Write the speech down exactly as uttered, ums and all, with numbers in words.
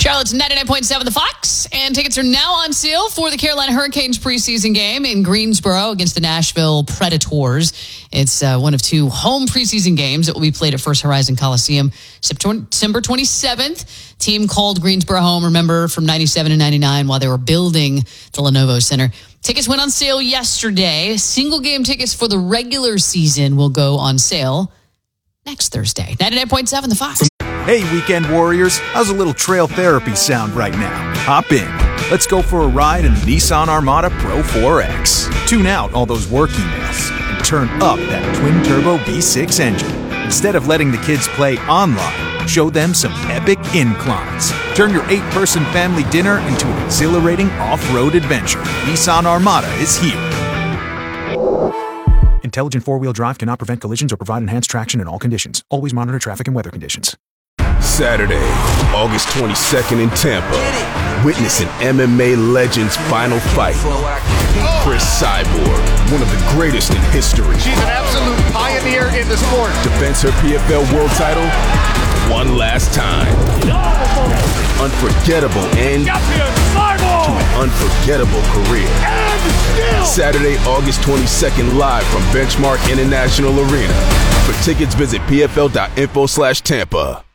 Charlotte's ninety-nine point seven The Fox, and tickets are now on sale for the Carolina Hurricanes preseason game in Greensboro against the Nashville Predators. It's uh, one of two home preseason games that will be played at First Horizon Coliseum September twenty-seventh. Team called Greensboro home, remember, from ninety-seven and ninety-nine while they were building the Lenovo Center. Tickets went on sale yesterday. Single game tickets for the regular season will go on sale next Thursday. ninety-nine point seven The Fox. Hey, weekend warriors, how's a little trail therapy sound right now? Hop in. Let's go for a ride in the Nissan Armada Pro four X. Tune out all those work emails and turn up that twin-turbo V six engine. Instead of letting the kids play online, show them some epic inclines. Turn your eight-person family dinner into an exhilarating off-road adventure. Nissan Armada is here. Intelligent four-wheel drive cannot prevent collisions or provide enhanced traction in all conditions. Always monitor traffic and weather conditions. Saturday, August twenty-second in Tampa. Witness an M M A legend's final fight. Chris Cyborg, one of the greatest in history. She's an absolute pioneer in the sport. Defends her P F L world title one last time. Unforgettable end to an unforgettable career. Saturday, August twenty-second, live from Benchmark International Arena. For tickets, visit P F L dot info slash Tampa.